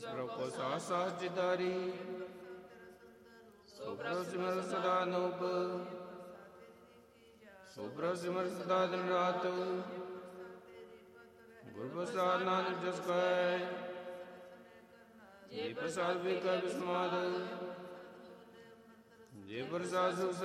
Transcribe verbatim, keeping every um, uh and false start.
जिस प्रभु को सास सास जिदारी सो प्रभु सिमर सदा नूप सो प्रभु सिमर सदा दिन रात गुरु प्रसाद नानक जस कहे जे प्रसाद भी कर विस्माद जे प्रसाद सुख